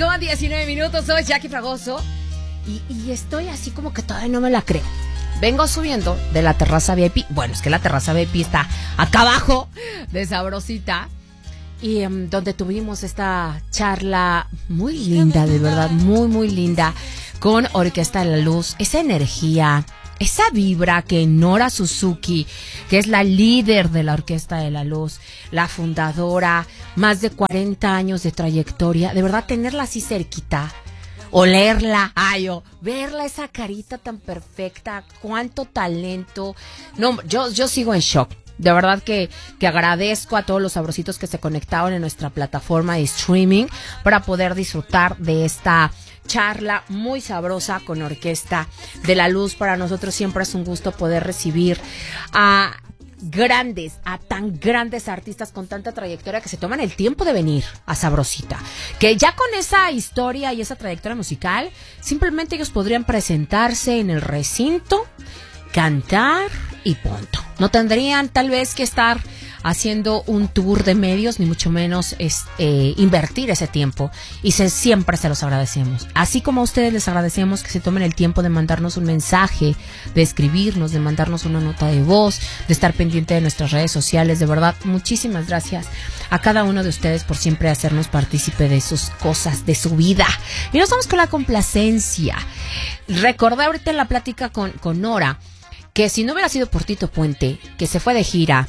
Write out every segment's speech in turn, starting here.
con 19 minutos. Soy Jackie Fragoso y estoy así como que todavía no me la creo. Vengo subiendo de la terraza VIP. Bueno, es que la terraza VIP está acá abajo de Sabrosita. Y donde tuvimos esta charla muy linda, de verdad, muy, muy linda, con Orquesta de la Luz. Esa energía, esa vibra que Nora Suzuki, que es la líder de la Orquesta de la Luz, la fundadora, más de 40 años de trayectoria, de verdad tenerla así cerquita, olerla, verla, esa carita tan perfecta, cuánto talento. No, yo sigo en shock. De verdad que agradezco a todos los sabrositos que se conectaron en nuestra plataforma de streaming para poder disfrutar de esta charla muy sabrosa con Orquesta de la Luz. Para nosotros siempre es un gusto poder recibir a tan grandes artistas con tanta trayectoria que se toman el tiempo de venir a Sabrosita, que ya con esa historia y esa trayectoria musical, simplemente ellos podrían presentarse en el recinto, cantar y punto. No tendrían tal vez que estar haciendo un tour de medios, ni mucho menos invertir ese tiempo. Y siempre se los agradecemos. Así como a ustedes les agradecemos que se tomen el tiempo de mandarnos un mensaje, de escribirnos, de mandarnos una nota de voz, de estar pendiente de nuestras redes sociales. De verdad, muchísimas gracias a cada uno de ustedes por siempre hacernos partícipe de sus cosas, de su vida. Y nos vamos con la complacencia. Recordé ahorita en la plática con Nora que si no hubiera sido por Tito Puente, que se fue de gira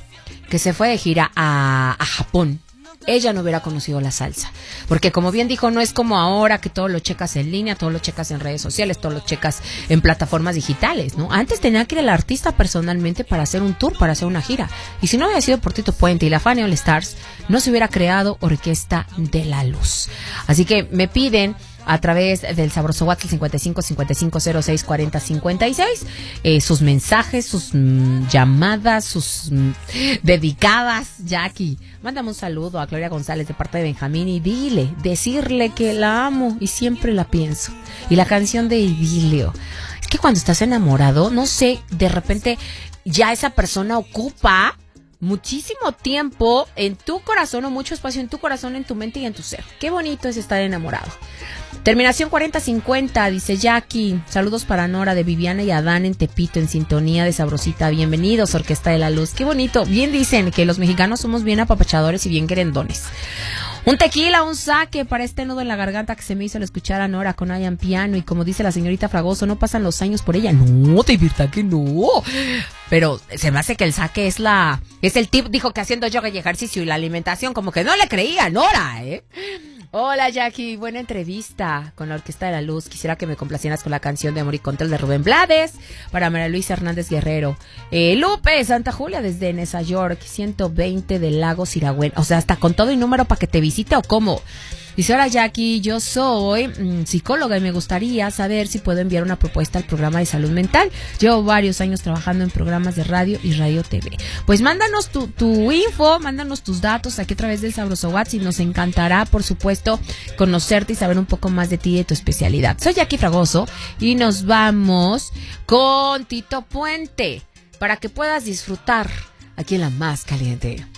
a Japón, ella no hubiera conocido la salsa. Porque como bien dijo, no es como ahora que todo lo checas en línea, todo lo checas en redes sociales, todo lo checas en plataformas digitales, ¿no? Antes tenía que ir el artista personalmente para hacer un tour, para hacer una gira. Y si no hubiera sido por Tito Puente y la Fania All Stars, no se hubiera creado Orquesta de la Luz. Así que me piden a través del sabroso WhatsApp 55 55 06 40 56 sus mensajes, sus llamadas, sus dedicadas. Jackie, mándame un saludo a Gloria González de parte de Benjamín y decirle que la amo y siempre la pienso. Y la canción de Idilio, es que cuando estás enamorado, no sé, de repente ya esa persona ocupa muchísimo tiempo en tu corazón, o mucho espacio en tu corazón, en tu mente y en tu ser. Qué bonito es estar enamorado. Terminación 4050, dice Jackie. Saludos para Nora, de Viviana y Adán en Tepito, en sintonía de Sabrosita. Bienvenidos, Orquesta de la Luz. Qué bonito. Bien dicen que los mexicanos somos bien apapachadores y bien querendones. Un tequila, un saque para este nudo en la garganta que se me hizo al escuchar a Nora con Ian Piano. Y como dice la señorita Fragoso, no pasan los años por ella. No, de verdad que no. Pero se me hace que el saque es el tip. Dijo que haciendo yoga y ejercicio y la alimentación, como que no le creía a Nora, ¿eh? Hola Jackie, buena entrevista con la Orquesta de la Luz. Quisiera que me complacieras con la canción de Amor y Control de Rubén Blades para María Luisa Hernández Guerrero. Lupe, Santa Julia desde Nueva York, 120 del Lago Siragüen. O sea, hasta con todo y número para que te visite o cómo. Dice, hola Jackie, yo soy psicóloga y me gustaría saber si puedo enviar una propuesta al programa de salud mental. Llevo varios años trabajando en programas de radio y radio TV. Pues mándanos tu info, mándanos tus datos aquí a través del Sabroso WhatsApp y nos encantará, por supuesto, conocerte y saber un poco más de ti y de tu especialidad. Soy Jackie Fragoso y nos vamos con Tito Puente para que puedas disfrutar aquí en la más caliente.